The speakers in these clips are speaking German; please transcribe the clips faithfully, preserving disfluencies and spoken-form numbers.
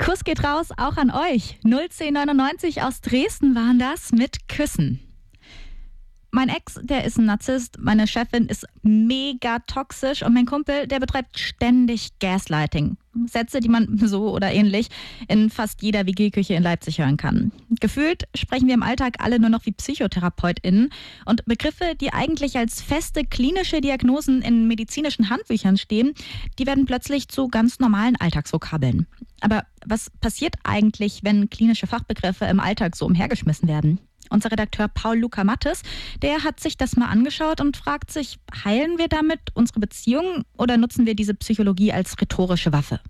Kuss geht raus, auch an euch. null zehn neunundneunzig aus Dresden waren das mit Küssen. Mein Ex, der ist ein Narzisst, meine Chefin ist mega toxisch und mein Kumpel, der betreibt ständig Gaslighting. Sätze, die man so oder ähnlich in fast jeder W G-Küche in Leipzig hören kann. Gefühlt sprechen wir im Alltag alle nur noch wie PsychotherapeutInnen und Begriffe, die eigentlich als feste klinische Diagnosen in medizinischen Handbüchern stehen, die werden plötzlich zu ganz normalen Alltagsvokabeln. Aber was passiert eigentlich, wenn klinische Fachbegriffe im Alltag so umhergeschmissen werden? Unser Redakteur Paul Luca Mattes, der hat sich das mal angeschaut und fragt sich, heilen wir damit unsere Beziehung oder nutzen wir diese Psychologie als rhetorische Waffe?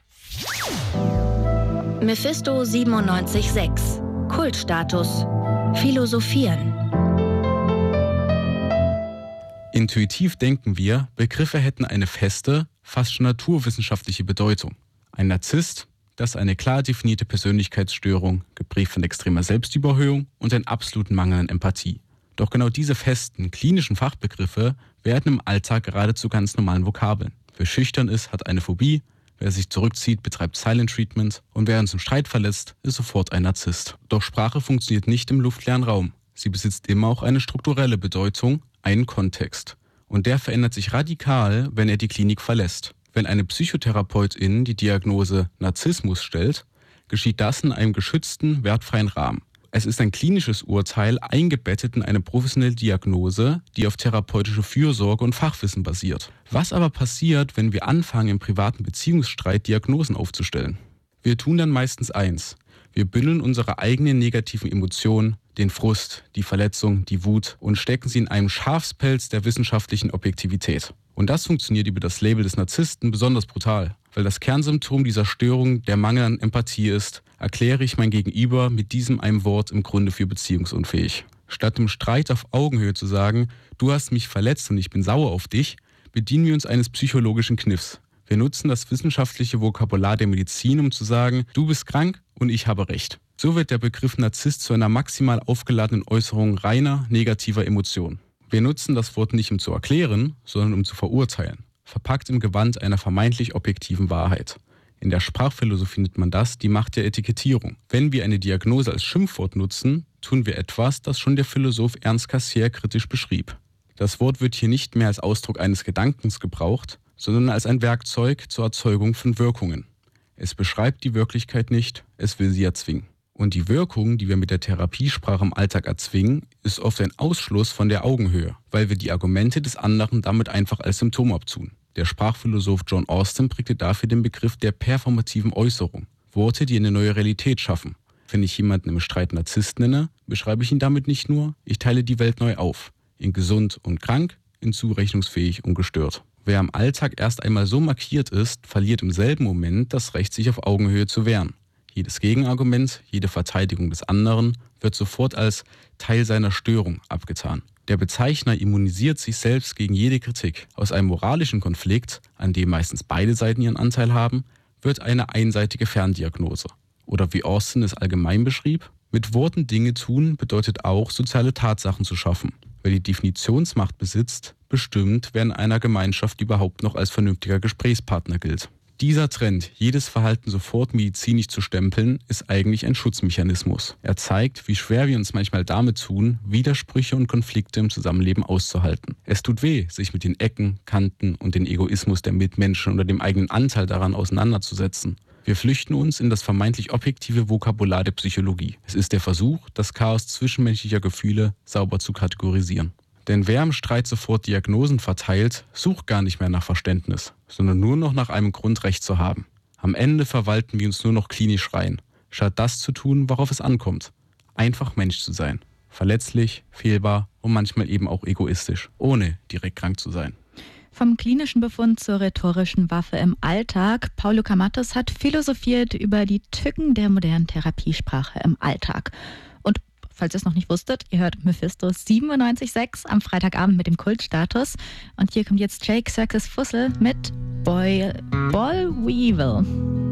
Mephisto siebenundneunzig Komma sechs. Kultstatus. Philosophieren. Intuitiv denken wir, Begriffe hätten eine feste, fast schon naturwissenschaftliche Bedeutung. Ein Narzisst, das ist eine klar definierte Persönlichkeitsstörung, geprägt von extremer Selbstüberhöhung und einer absoluten Mangel an Empathie. Doch genau diese festen, klinischen Fachbegriffe werden im Alltag gerade zu ganz normalen Vokabeln. Wer schüchtern ist, hat eine Phobie, wer sich zurückzieht, betreibt Silent Treatment und wer uns im Streit verlässt, ist sofort ein Narzisst. Doch Sprache funktioniert nicht im luftleeren Raum. Sie besitzt immer auch eine strukturelle Bedeutung, einen Kontext. Und der verändert sich radikal, wenn er die Klinik verlässt. Wenn eine Psychotherapeutin die Diagnose Narzissmus stellt, geschieht das in einem geschützten, wertfreien Rahmen. Es ist ein klinisches Urteil, eingebettet in eine professionelle Diagnose, die auf therapeutische Fürsorge und Fachwissen basiert. Was aber passiert, wenn wir anfangen, im privaten Beziehungsstreit Diagnosen aufzustellen? Wir tun dann meistens eins. Wir bündeln unsere eigenen negativen Emotionen, den Frust, die Verletzung, die Wut und stecken sie in einem Schafspelz der wissenschaftlichen Objektivität. Und das funktioniert über das Label des Narzissten besonders brutal. Weil das Kernsymptom dieser Störung der Mangel an Empathie ist, erkläre ich mein Gegenüber mit diesem einem Wort im Grunde für beziehungsunfähig. Statt im Streit auf Augenhöhe zu sagen, du hast mich verletzt und ich bin sauer auf dich, bedienen wir uns eines psychologischen Kniffs. Wir nutzen das wissenschaftliche Vokabular der Medizin, um zu sagen, du bist krank und ich habe recht. So wird der Begriff Narzisst zu einer maximal aufgeladenen Äußerung reiner, negativer Emotionen. Wir nutzen das Wort nicht, um zu erklären, sondern um zu verurteilen, verpackt im Gewand einer vermeintlich objektiven Wahrheit. In der Sprachphilosophie nennt man das die Macht der Etikettierung. Wenn wir eine Diagnose als Schimpfwort nutzen, tun wir etwas, das schon der Philosoph Ernst Cassirer kritisch beschrieb. Das Wort wird hier nicht mehr als Ausdruck eines Gedankens gebraucht, sondern als ein Werkzeug zur Erzeugung von Wirkungen. Es beschreibt die Wirklichkeit nicht, es will sie erzwingen. Und die Wirkung, die wir mit der Therapiesprache im Alltag erzwingen, ist oft ein Ausschluss von der Augenhöhe, weil wir die Argumente des anderen damit einfach als Symptom abtun. Der Sprachphilosoph John Austin prägte dafür den Begriff der performativen Äußerung. Worte, die eine neue Realität schaffen. Wenn ich jemanden im Streit Narzisst nenne, beschreibe ich ihn damit nicht nur, ich teile die Welt neu auf. In gesund und krank, in zurechnungsfähig und gestört. Wer im Alltag erst einmal so markiert ist, verliert im selben Moment das Recht, sich auf Augenhöhe zu wehren. Jedes Gegenargument, jede Verteidigung des anderen wird sofort als Teil seiner Störung abgetan. Der Bezeichner immunisiert sich selbst gegen jede Kritik. Aus einem moralischen Konflikt, an dem meistens beide Seiten ihren Anteil haben, wird eine einseitige Ferndiagnose. Oder wie Austin es allgemein beschrieb, mit Worten Dinge tun bedeutet auch, soziale Tatsachen zu schaffen. Wer die Definitionsmacht besitzt, bestimmt, wer in einer Gemeinschaft überhaupt noch als vernünftiger Gesprächspartner gilt. Dieser Trend, jedes Verhalten sofort medizinisch zu stempeln, ist eigentlich ein Schutzmechanismus. Er zeigt, wie schwer wir uns manchmal damit tun, Widersprüche und Konflikte im Zusammenleben auszuhalten. Es tut weh, sich mit den Ecken, Kanten und dem Egoismus der Mitmenschen oder dem eigenen Anteil daran auseinanderzusetzen. Wir flüchten uns in das vermeintlich objektive Vokabular der Psychologie. Es ist der Versuch, das Chaos zwischenmenschlicher Gefühle sauber zu kategorisieren. Denn wer im Streit sofort Diagnosen verteilt, sucht gar nicht mehr nach Verständnis, sondern nur noch nach einem Grund, Recht zu haben. Am Ende verwalten wir uns nur noch klinisch rein, statt das zu tun, worauf es ankommt. Einfach Mensch zu sein. Verletzlich, fehlbar und manchmal eben auch egoistisch, ohne direkt krank zu sein. Vom klinischen Befund zur rhetorischen Waffe im Alltag. Paul Luca Mattes hat philosophiert über die Tücken der modernen Therapiesprache im Alltag. Und falls ihr es noch nicht wusstet, ihr hört Mephisto siebenundneunzig Komma sechs am Freitagabend mit dem Kultstatus. Und hier kommt jetzt Jake Circus Fussel mit Boy, Boll Weevil.